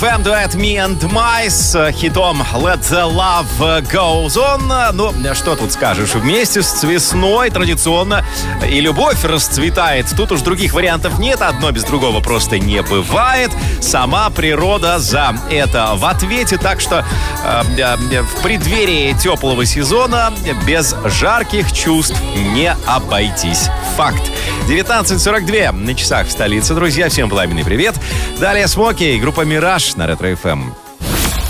FM дуэт Me and My с хитом Let the Love Goes On. Ну, что тут скажешь? Вместе с весной традиционно и любовь расцветает. Тут уж других вариантов нет. Одно без другого просто не бывает. Сама природа за это в ответе. Так что в преддверии теплого сезона без жарких чувств не обойтись. Факт. 19:42 на часах в столице. Друзья, всем пламенный привет. Далее Смоки и группа «Мираж» на Ретро FM.